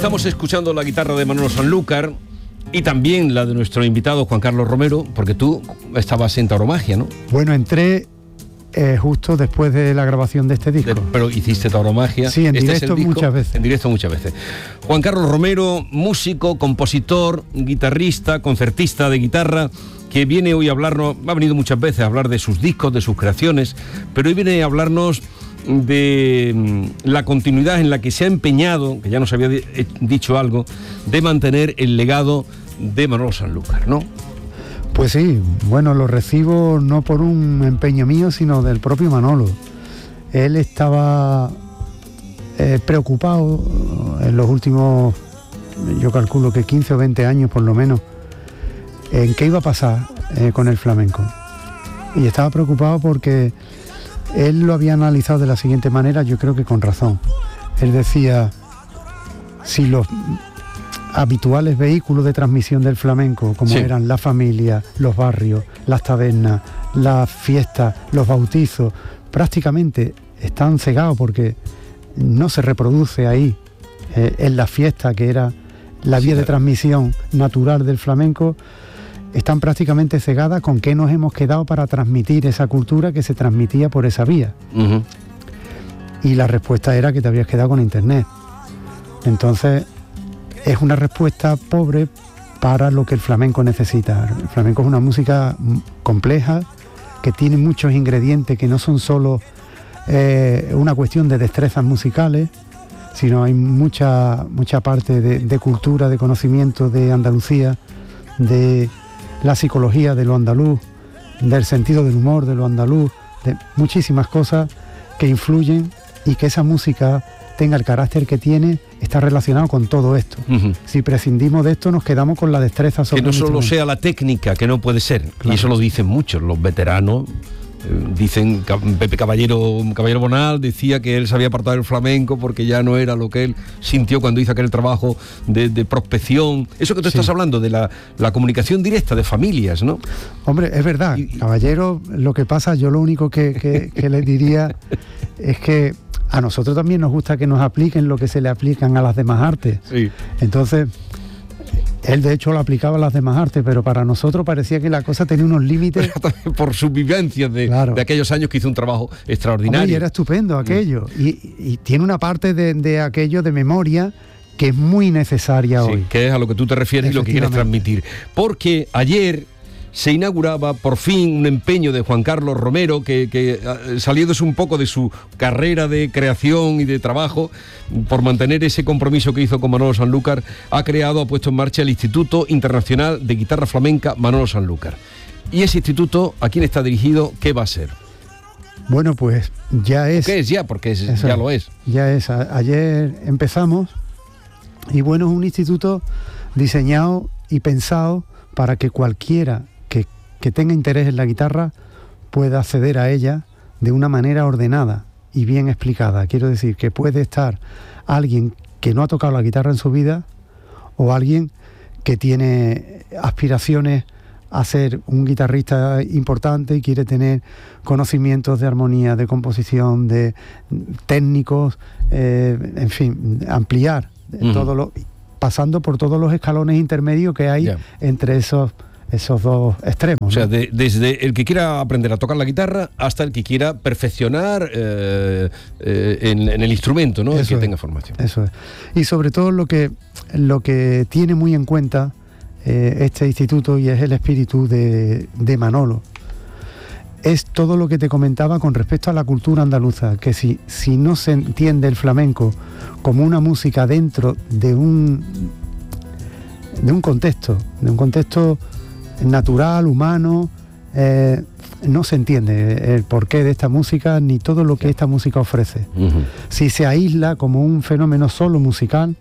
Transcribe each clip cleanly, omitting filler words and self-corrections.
Estamos escuchando la guitarra de Manolo Sanlúcar y también la de nuestro invitado Juan Carlos Romero, porque tú estabas en Tauromagia, ¿no? Bueno, entré justo después de la grabación de este disco. Pero hiciste Tauromagia. Sí, en directo muchas veces. En directo muchas veces. Juan Carlos Romero, músico, compositor, guitarrista, concertista de guitarra, que viene hoy a hablarnos, ha venido muchas veces a hablar de sus discos, de sus creaciones, pero hoy viene a hablarnos de la continuidad en la que se ha empeñado, que ya nos había dicho algo, de mantener el legado de Manolo Sanlúcar, ¿no? Pues sí, bueno, lo recibo no por un empeño mío, sino del propio Manolo. Él estaba preocupado en los últimos, yo calculo que 15 o 20 años por lo menos, en qué iba a pasar con el flamenco. Y estaba preocupado porque él lo había analizado de la siguiente manera, yo creo que con razón. Él decía, si los habituales vehículos de transmisión del flamenco, como eran la familia, los barrios, las tabernas, las fiestas, los bautizos, prácticamente están cegados porque no se reproduce ahí, en la fiesta, que era la vía de transmisión natural del flamenco, están prácticamente cegadas. ¿Con qué nos hemos quedado para transmitir esa cultura que se transmitía por esa vía? Uh-huh. Y la respuesta era que te habías quedado con internet. Entonces, es una respuesta pobre para lo que el flamenco necesita. El flamenco es una música compleja, que tiene muchos ingredientes, que no son solo una cuestión de destrezas musicales, sino hay mucha parte de cultura, de conocimiento de Andalucía, de la psicología de lo andaluz, del sentido del humor de lo andaluz, de muchísimas cosas que influyen, y que esa música tenga el carácter que tiene, está relacionado con todo esto. Uh-huh. Si prescindimos de esto, nos quedamos con la destreza sobre que no solo sea la técnica, que no puede ser, claro. Y eso lo dicen muchos, los veteranos. Dicen, Pepe Caballero Bonal decía que él se había apartado del flamenco porque ya no era lo que él sintió cuando hizo aquel trabajo de prospección. Eso que tú estás hablando, de la comunicación directa de familias, ¿no? Hombre, es verdad, Caballero, lo que pasa, yo lo único que le diría es que a nosotros también nos gusta que nos apliquen lo que se le aplican a las demás artes. Sí. Entonces, él de hecho lo aplicaba a las demás artes, pero para nosotros parecía que la cosa tenía unos límites. Por sus vivencias de aquellos años, que hizo un trabajo extraordinario. Hombre, y era estupendo aquello. Y tiene una parte de aquello de memoria que es muy necesaria hoy. Que es a lo que tú te refieres y lo que quieres transmitir. Porque ayer se inauguraba por fin un empeño de Juan Carlos Romero, que saliéndose un poco de su carrera de creación y de trabajo, por mantener ese compromiso que hizo con Manolo Sanlúcar, ha puesto en marcha el Instituto Internacional de Guitarra Flamenca Manolo Sanlúcar. Y ese instituto, ¿a quién está dirigido? ¿Qué va a ser? Bueno, pues ya es... ¿Qué es ya? Porque ya lo es. Ya es. Ayer empezamos, y bueno, es un instituto diseñado y pensado para que cualquiera que tenga interés en la guitarra pueda acceder a ella de una manera ordenada y bien explicada. Quiero decir que puede estar alguien que no ha tocado la guitarra en su vida, o alguien que tiene aspiraciones a ser un guitarrista importante y quiere tener conocimientos de armonía, de composición, de técnicos, en fin, ampliar pasando por todos los escalones intermedios que hay entre esos dos extremos. O sea, desde el que quiera aprender a tocar la guitarra hasta el que quiera perfeccionar en el instrumento, ¿no? El que tenga formación. Eso es. Y sobre todo lo que tiene muy en cuenta este instituto, y es el espíritu de Manolo, es todo lo que te comentaba con respecto a la cultura andaluza, que si no se entiende el flamenco como una música dentro de un contexto natural, humano, no se más el porqué de esta música ni todo lo que esta música ofrece. Uh-huh. Si se aísla como un fenómeno solo musical,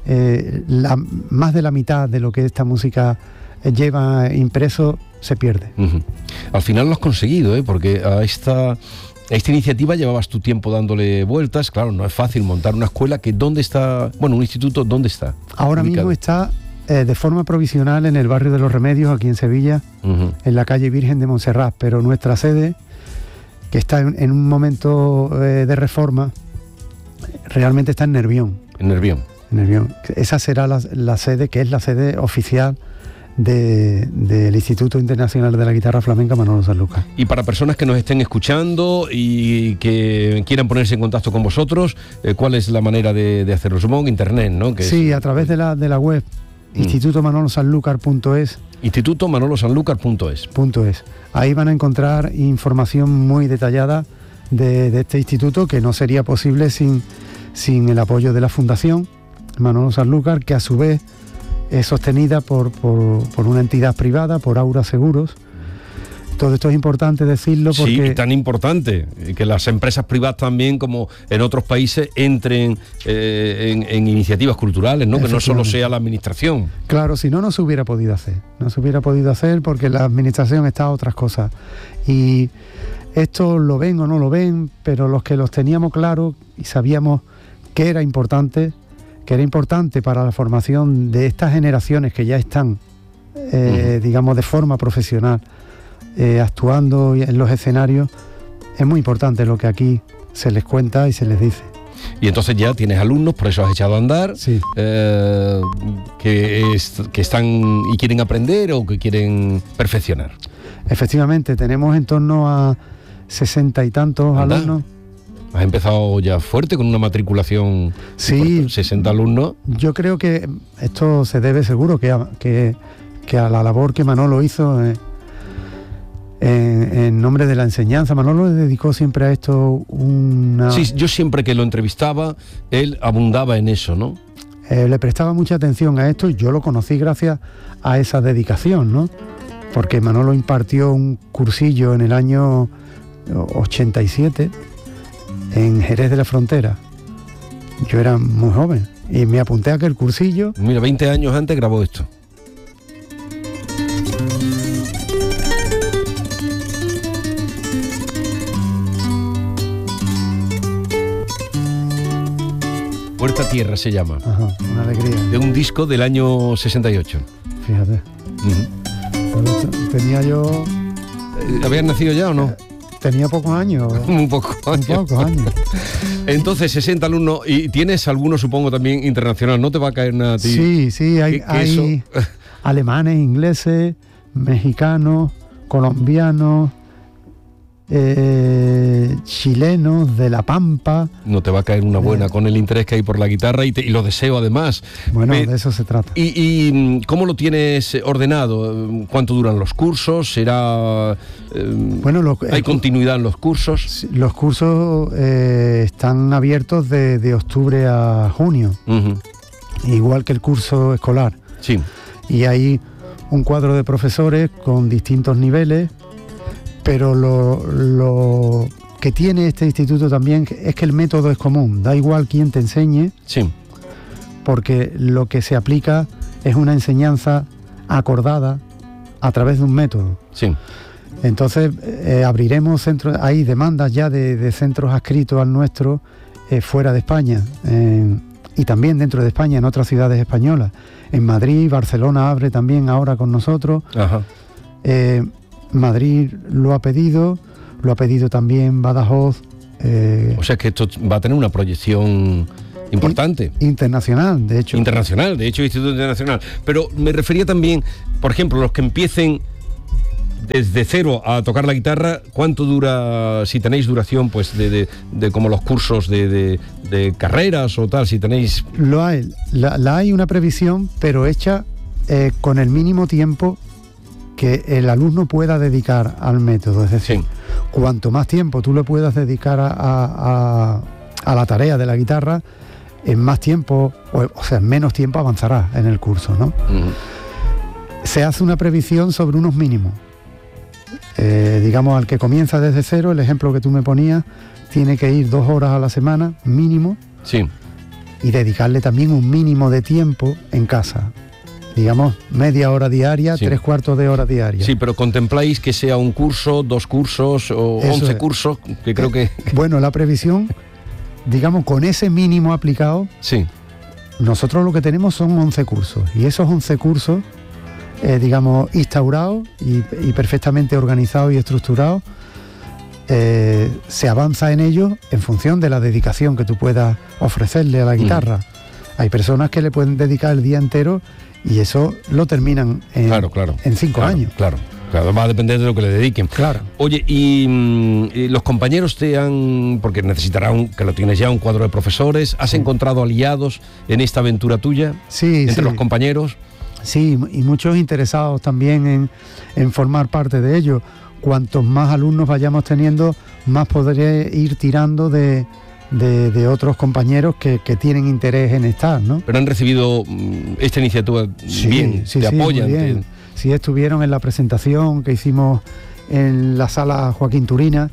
más de la mitad de lo que esta música lleva impreso se pierde. Uh-huh. Al final lo has conseguido, porque a esta iniciativa llevabas tu tiempo dándole vueltas. Claro, no es fácil montar una escuela ¿dónde está? Bueno, un instituto, ¿dónde está? Ahora ubicado? Mismo está de forma provisional en el barrio de Los Remedios, aquí en Sevilla, uh-huh, en la calle Virgen de Montserrat, pero nuestra sede, que está en un momento de reforma, realmente está en Nervión. En Nervión. en el Bion. Esa será la sede, que es la sede oficial del Instituto Internacional de la Guitarra Flamenca Manolo Sanlúcar. Y para personas que nos estén escuchando y que quieran ponerse en contacto con vosotros, ¿cuál es la manera de hacerlo? Supongo que internet, ¿no? Sí, a través de la web institutomanolosanlucar.es. institutomanolosanlucar.es. Ahí van a encontrar información muy detallada de este instituto, que no sería posible sin el apoyo de la Fundación Manolo Sanlúcar, que a su vez es sostenida por una entidad privada, por Aura Seguros. Todo esto es importante decirlo porque... Sí, tan importante, que las empresas privadas también, como en otros países, entren en iniciativas culturales, ¿no? Que no solo sea la administración. Claro, si no, no se hubiera podido hacer. No se hubiera podido hacer porque la administración está a otras cosas. Y esto lo ven o no lo ven, pero los que los teníamos claro y sabíamos que era importante para la formación de estas generaciones que ya están, digamos, de forma profesional, actuando en los escenarios, es muy importante lo que aquí se les cuenta y se les dice. Y entonces ya tienes alumnos, por eso has echado a andar, sí. Que están y quieren aprender o que quieren perfeccionar. Efectivamente, tenemos en torno a 60 y tantos alumnos. Has empezado ya fuerte con una matriculación. Sí, 60 alumnos. Yo creo que esto se debe seguro que a la labor que Manolo hizo en nombre de la enseñanza. Manolo le dedicó siempre a esto una... Sí, yo siempre que lo entrevistaba, él abundaba en eso, ¿no? Le prestaba mucha atención a esto y yo lo conocí gracias a esa dedicación, ¿no? Porque Manolo impartió un cursillo en el año 87 en Jerez de la Frontera. Yo era muy joven y me apunté a aquel cursillo. Mira, 20 años antes grabó esto. Puerta a Tierra se llama. Ajá, una alegría. De un disco del año 68. Fíjate. Tenía yo... ¿Habías nacido ya o no? Tenía pocos años. Un poco años. Entonces, 60 alumnos, y tienes algunos, supongo, también internacional. ¿No te va a caer nada a ti? Sí, hay alemanes, ingleses, mexicanos, colombianos, chilenos, de La Pampa. No te va a caer una buena con el interés que hay por la guitarra y lo deseo además. Bueno, de eso se trata. ¿Y cómo lo tienes ordenado? ¿Cuánto duran los cursos? ¿Será hay continuidad en los cursos? Los cursos están abiertos de octubre a junio, igual que el curso escolar. Sí. Y hay un cuadro de profesores con distintos niveles. Pero lo que tiene este instituto también es que el método es común, da igual quién te enseñe, sí, porque lo que se aplica es una enseñanza acordada a través de un método. Sí. Entonces abriremos centros, hay demandas ya de centros adscritos al nuestro fuera de España y también dentro de España, en otras ciudades españolas. En Madrid, Barcelona abre también ahora con nosotros. Ajá. Madrid lo ha pedido también Badajoz. O sea que esto va a tener una proyección importante. Internacional, de hecho, Instituto Internacional. Pero me refería también, por ejemplo, los que empiecen desde cero a tocar la guitarra, ¿cuánto dura, si tenéis duración, pues de como los cursos de carreras o tal, si tenéis...? Lo hay, hay una previsión, pero hecha con el mínimo tiempo que el alumno pueda dedicar al método. Es decir, cuanto más tiempo tú le puedas dedicar a la tarea de la guitarra, en más tiempo, o sea, en menos tiempo avanzará en el curso, ¿no? Se hace una previsión sobre unos mínimos. Digamos, al que comienza desde cero, el ejemplo que tú me ponías, tiene que ir 2 horas a la semana, mínimo, y dedicarle también un mínimo de tiempo en casa. Digamos, media hora diaria, 3/4 de hora diaria. Sí, pero ¿contempláis que sea un curso, 2 cursos o 11 cursos? Que creo que... Bueno, la previsión, digamos, con ese mínimo aplicado, nosotros lo que tenemos son 11 cursos. Y esos 11 cursos, digamos, instaurados y perfectamente organizados y estructurados, se avanza en ellos en función de la dedicación que tú puedas ofrecerle a la guitarra. Hay personas que le pueden dedicar el día entero y eso lo terminan en 5 años. Claro, va a depender de lo que le dediquen. Claro. Oye, y los compañeros porque necesitarán, que lo tienes ya, un cuadro de profesores, ¿has encontrado aliados en esta aventura tuya? Sí, entre los compañeros. Sí, y muchos interesados también en formar parte de ello. Cuantos más alumnos vayamos teniendo, más podré ir tirando de otros compañeros que tienen interés en estar, ¿no? Pero han recibido esta iniciativa bien, te apoyan. Muy bien. Sí, estuvieron en la presentación que hicimos en la sala Joaquín Turina,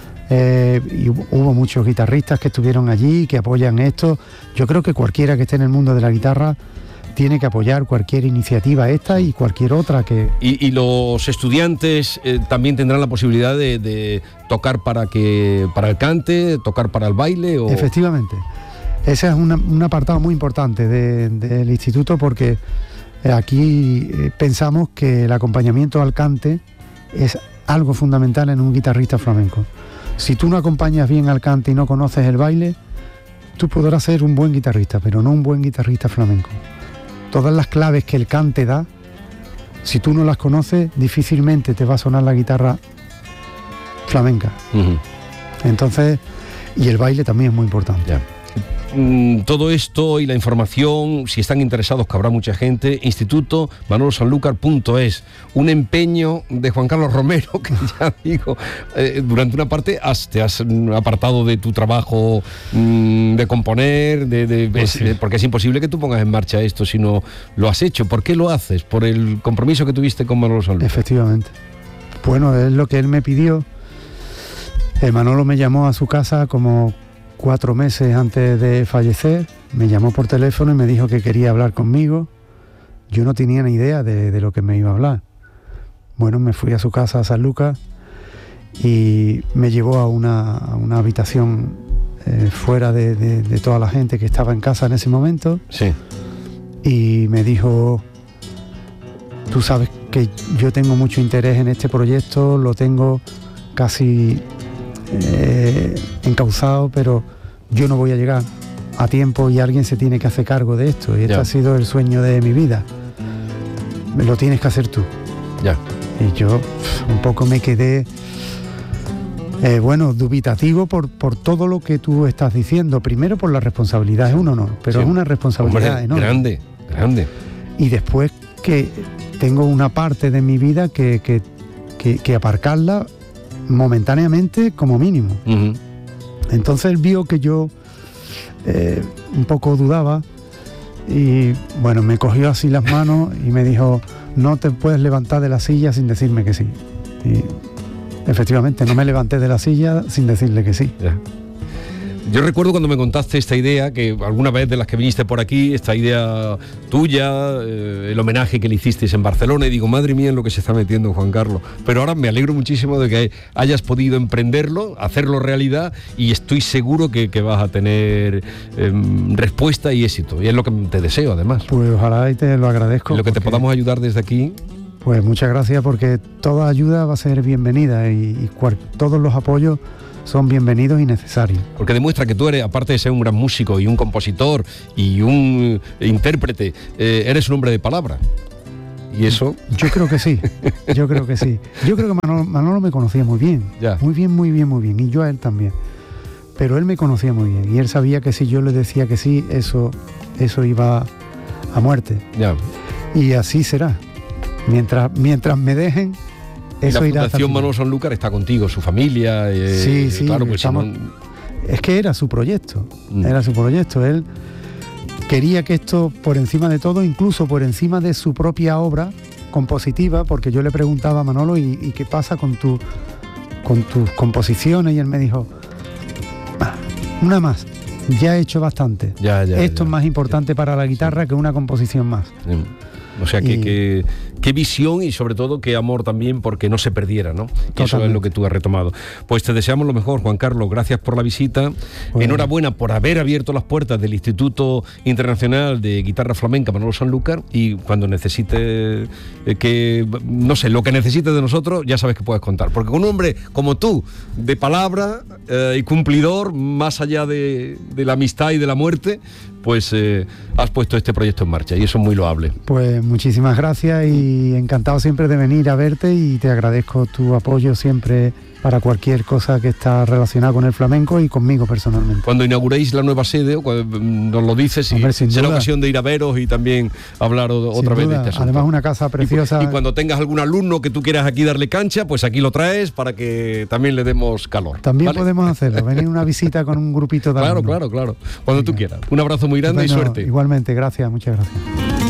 y hubo muchos guitarristas que estuvieron allí, que apoyan esto. Yo creo que cualquiera que esté en el mundo de la guitarra tiene que apoyar cualquier iniciativa esta y cualquier otra que... ¿Y los estudiantes también tendrán la posibilidad de tocar para el cante, tocar para el baile? ¿O? Efectivamente. Ese es un apartado muy importante del instituto, porque aquí pensamos que el acompañamiento al cante es algo fundamental en un guitarrista flamenco. Si tú no acompañas bien al cante y no conoces el baile, tú podrás ser un buen guitarrista, pero no un buen guitarrista flamenco. Todas las claves que el cante da, si tú no las conoces, difícilmente te va a sonar la guitarra flamenca. Uh-huh. Entonces, y el baile también es muy importante. Ya. Todo esto y la información, si están interesados, que habrá mucha gente, instituto manolosanlucar.es, un empeño de Juan Carlos Romero, que ya digo, durante una parte te has apartado de tu trabajo de componer, porque es imposible que tú pongas en marcha esto si no lo has hecho. ¿Por qué lo haces? ¿Por el compromiso que tuviste con Manolo Sanlúcar? Efectivamente. Bueno, es lo que él me pidió. Manolo me llamó a su casa como 4 meses antes de fallecer, me llamó por teléfono y me dijo que quería hablar conmigo. Yo no tenía ni idea de lo que me iba a hablar. Bueno, me fui a su casa a San Lucas y me llevó a una habitación fuera de toda la gente que estaba en casa en ese momento. Sí. Y me dijo: tú sabes que yo tengo mucho interés en este proyecto, lo tengo casi encauzado, pero yo no voy a llegar a tiempo y alguien se tiene que hacer cargo de esto, y este ha sido el sueño de mi vida, lo tienes que hacer tú. Ya. Y yo un poco me quedé dubitativo por todo lo que tú estás diciendo. Primero por la responsabilidad, es un honor, pero es una responsabilidad enorme. Grande. Y después que tengo una parte de mi vida que aparcarla momentáneamente como mínimo. Uh-huh. Entonces él vio que yo un poco dudaba y bueno, me cogió así las manos y me dijo: no te puedes levantar de la silla sin decirme que sí. Y efectivamente no me levanté de la silla sin decirle que sí. Yeah. Yo recuerdo cuando me contaste esta idea, que alguna vez de las que viniste por aquí, esta idea tuya, el homenaje que le hicisteis en Barcelona, y digo, madre mía, en lo que se está metiendo Juan Carlos. Pero ahora me alegro muchísimo de que hayas podido emprenderlo, hacerlo realidad, y estoy seguro que vas a tener respuesta y éxito. Y es lo que te deseo, además. Pues ojalá, y te lo agradezco. En lo que te podamos ayudar desde aquí. Pues muchas gracias, porque toda ayuda va a ser bienvenida y todos los apoyos son bienvenidos y necesarios. Porque demuestra que tú eres, aparte de ser un gran músico y un compositor y un intérprete, eres un hombre de palabra. ¿Y eso? Yo creo que sí, Yo creo que Manolo me conocía muy bien. Ya. Muy bien. Y yo a él también. Pero él me conocía muy bien. Y él sabía que si yo le decía que sí, eso iba a muerte. Ya. Y así será. Mientras me dejen, eso irá. La Fundación Manolo Sanlúcar está contigo, su familia. Sí, claro, pues estamos... Es que era su proyecto. Él quería que esto, por encima de todo, incluso por encima de su propia obra compositiva, porque yo le preguntaba a Manolo, ¿y qué pasa con tus composiciones? Y él me dijo: una más, ya he hecho bastante. Esto es más importante para la guitarra que una composición más. O sea, qué visión y sobre todo qué amor también, porque no se perdiera, ¿no? Y eso es lo que tú has retomado. Pues te deseamos lo mejor, Juan Carlos, gracias por la visita. Enhorabuena por haber abierto las puertas del Instituto Internacional de Guitarra Flamenca Manolo Sanlúcar, y cuando necesites lo que necesites de nosotros, ya sabes que puedes contar. Porque con un hombre como tú, de palabra y cumplidor, más allá de la amistad y de la muerte, pues has puesto este proyecto en marcha y eso es muy loable. Pues muchísimas gracias y encantado siempre de venir a verte y te agradezco tu apoyo siempre para cualquier cosa que está relacionada con el flamenco y conmigo personalmente. Cuando inauguréis la nueva sede, nos lo dices y será ocasión de ir a veros y también hablar otra vez de este asunto. Además una casa preciosa. Y cuando tengas algún alumno que tú quieras aquí darle cancha, pues aquí lo traes para que también le demos calor. También ¿vale? Podemos hacerlo, venir una visita con un grupito de alumnos. Claro. Cuando tú quieras. Un abrazo muy grande y suerte. Igualmente, gracias, muchas gracias.